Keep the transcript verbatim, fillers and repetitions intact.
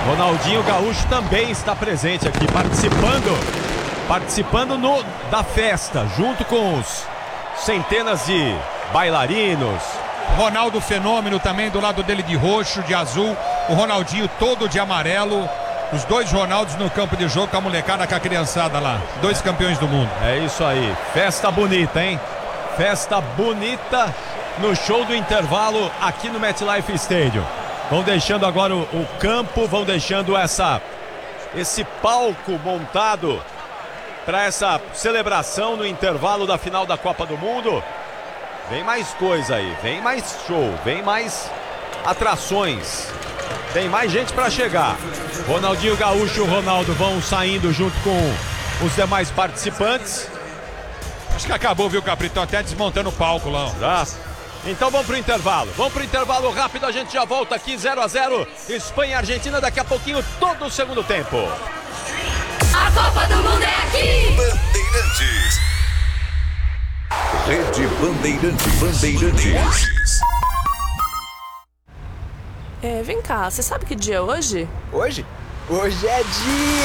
Ronaldinho Gaúcho também está presente aqui, participando, participando no, da festa, junto com os centenas de bailarinos. Ronaldo Fenômeno também do lado dele de roxo, de azul. O Ronaldinho todo de amarelo. Os dois Ronaldos no campo de jogo com a molecada, com a criançada lá. Dois campeões do mundo. É isso aí. Festa bonita, hein? Festa bonita no show do intervalo aqui no MetLife Stadium. Vão deixando agora o, o campo, vão deixando essa, esse palco montado para essa celebração no intervalo da final da Copa do Mundo. Vem mais coisa aí, vem mais show, vem mais atrações, tem mais gente para chegar. Ronaldinho Gaúcho e o Ronaldo vão saindo junto com os demais participantes. Acho que acabou, viu, Capritão? Até desmontando o palco lá. Já. Então vamos pro intervalo, vamos pro intervalo rápido, a gente já volta aqui, zero a zero, Espanha e Argentina, daqui a pouquinho, todo o segundo tempo. A Copa do Mundo é aqui! Bandeirantes. Rede Bandeirantes. Bandeirantes. É, vem cá, você sabe que dia é hoje? Hoje? Hoje é dia...